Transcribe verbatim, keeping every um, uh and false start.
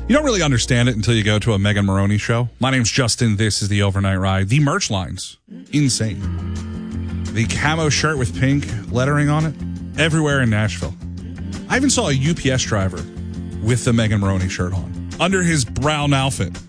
You don't really understand it until you go to a Megan Maroney show. My name's Justin. This is the Overnight Ride. The merch line's insane. The camo shirt with pink lettering on it, everywhere in Nashville. I even saw a U P S driver with the Megan Maroney shirt on, under his brown outfit.